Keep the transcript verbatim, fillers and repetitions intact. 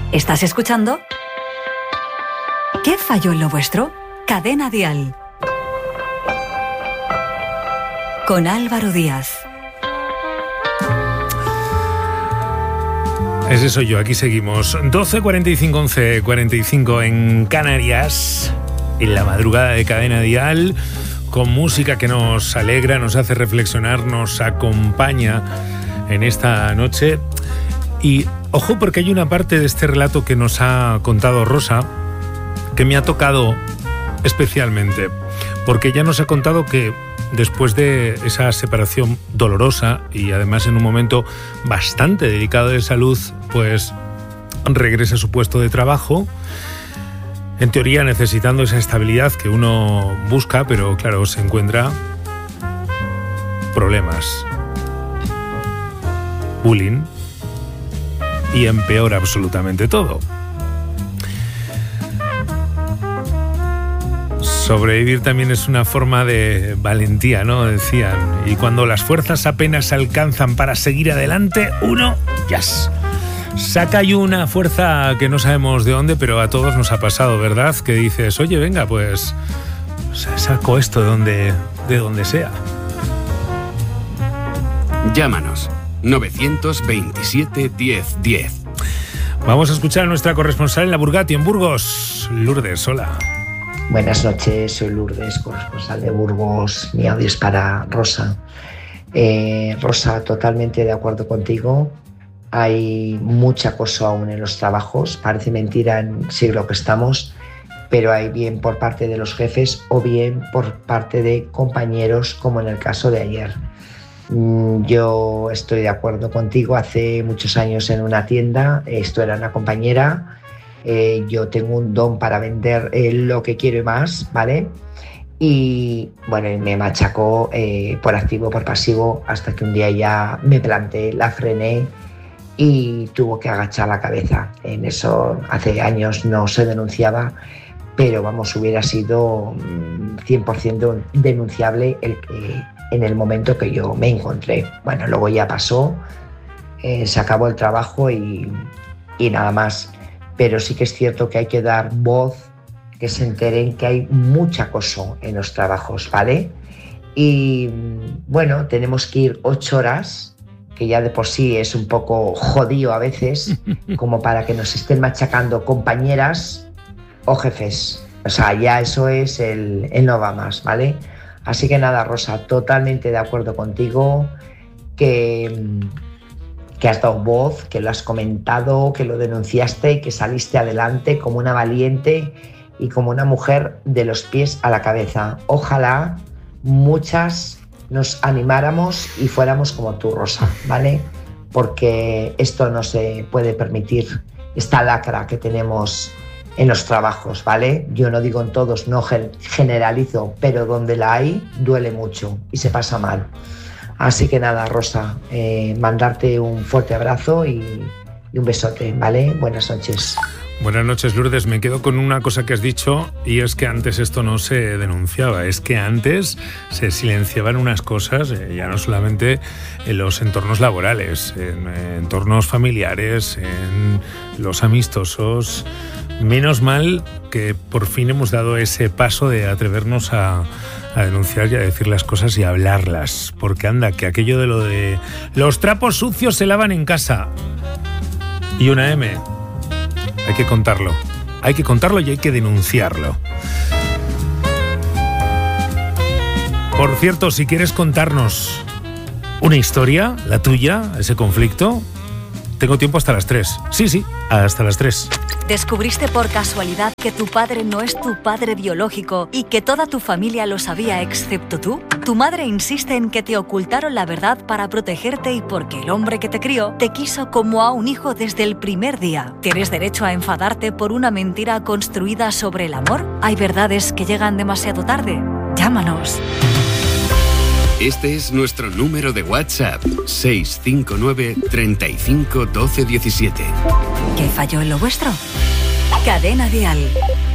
¿Estás escuchando? ¿Qué falló en lo vuestro? Cadena Dial. Con Álvaro Díaz. Ese soy yo, aquí seguimos. doce cuarenta y cinco, once cuarenta y cinco en Canarias, en la madrugada de Cadena Dial, con música que nos alegra, nos hace reflexionar, nos acompaña en esta noche. Y ojo, porque hay una parte de este relato que nos ha contado Rosa que me ha tocado especialmente, porque ella nos ha contado que después de esa separación dolorosa y además en un momento bastante delicado de salud, pues regresa a su puesto de trabajo, en teoría necesitando esa estabilidad que uno busca, pero claro, se encuentra problemas, bullying, y empeora absolutamente todo. Sobrevivir también es una forma de valentía, ¿no? Decían. Y cuando las fuerzas apenas alcanzan para seguir adelante, uno, yes, saca ahí una fuerza que no sabemos de dónde, pero a todos nos ha pasado, ¿verdad? Que dices, oye, venga, pues saco esto de donde, de donde sea. Llámanos. nueve veintisiete, diez, diez. Vamos a escuchar a nuestra corresponsal en la Burgati, en Burgos. Lourdes, hola. Buenas noches, soy Lourdes, corresponsal de Burgos. Mi audio es para Rosa. Eh, Rosa, totalmente de acuerdo contigo. Hay mucho acoso aún en los trabajos. Parece mentira en el siglo que estamos, pero hay bien por parte de los jefes o bien por parte de compañeros, como en el caso de ayer. Yo estoy de acuerdo contigo. Hace muchos años en una tienda, esto era una compañera. Eh, yo tengo un don para vender eh, lo que quiero y más, ¿vale? Y bueno, me machacó eh, por activo o por pasivo hasta que un día ya me planté, la frené y tuvo que agachar la cabeza. En eso hace años no se denunciaba, pero vamos, hubiera sido cien por ciento denunciable el que, en el momento que yo me encontré. Bueno, luego ya pasó, eh, se acabó el trabajo y, y nada más. Pero sí que es cierto que hay que dar voz, que se enteren que hay mucho acoso en los trabajos, ¿vale? Y bueno, tenemos que ir ocho horas, que ya de por sí es un poco jodido a veces, como para que nos estén machacando compañeras o jefes. O sea, ya eso es el, el no va más, ¿vale? Así que nada, Rosa, totalmente de acuerdo contigo, que... que has dado voz, que lo has comentado, que lo denunciaste, que saliste adelante como una valiente y como una mujer de los pies a la cabeza. Ojalá muchas nos animáramos y fuéramos como tú, Rosa, ¿vale? Porque esto no se puede permitir, esta lacra que tenemos en los trabajos, ¿vale? Yo no digo en todos, no generalizo, pero donde la hay duele mucho y se pasa mal. Así que nada, Rosa, eh, mandarte un fuerte abrazo y, y un besote, ¿vale? Buenas noches. Buenas noches, Lourdes. Me quedo con una cosa que has dicho, y es que antes esto no se denunciaba. Es que antes se silenciaban unas cosas, eh, ya no solamente en los entornos laborales, en eh, entornos familiares, en los amistosos. Menos mal que por fin hemos dado ese paso de atrevernos a... a denunciar y a decir las cosas y a hablarlas, porque anda, que aquello de lo de los trapos sucios se lavan en casa y una M, hay que contarlo, hay que contarlo y hay que denunciarlo. Por cierto, si quieres contarnos una historia, la tuya, ese conflicto, tengo tiempo hasta las tres. Sí, sí, hasta las tres. ¿Descubriste por casualidad que tu padre no es tu padre biológico y que toda tu familia lo sabía excepto tú? Tu madre insiste en que te ocultaron la verdad para protegerte y porque el hombre que te crió te quiso como a un hijo desde el primer día. ¿Tienes derecho a enfadarte por una mentira construida sobre el amor? ¿Hay verdades que llegan demasiado tarde? Llámanos. Este es nuestro número de WhatsApp, seis cinco nueve, treinta y cinco, doce, diecisiete. ¿Qué falló en lo vuestro? Cadena Dial.